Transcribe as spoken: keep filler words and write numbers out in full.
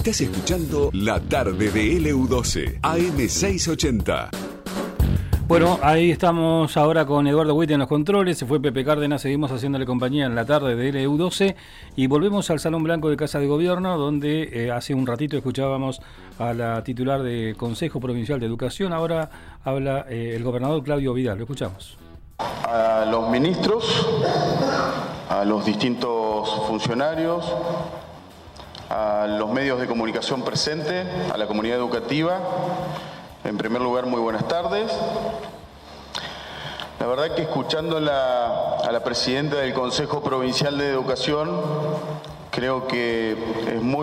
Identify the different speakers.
Speaker 1: Estás escuchando La Tarde de L U doce, A M seiscientos ochenta.
Speaker 2: Bueno, ahí estamos ahora con Eduardo Huite en los controles, se fue Pepe Cárdenas, seguimos haciéndole compañía en la tarde de L U doce y volvemos al Salón Blanco de Casa de Gobierno, donde eh, hace un ratito escuchábamos a la titular del Consejo Provincial de Educación, ahora habla eh, el gobernador Claudio Vidal, lo escuchamos.
Speaker 3: A los ministros, a los distintos funcionarios, a los medios de comunicación presentes, a la comunidad educativa. En primer lugar, muy buenas tardes. La verdad que escuchando a la, a la presidenta del Consejo Provincial de Educación, creo que es muy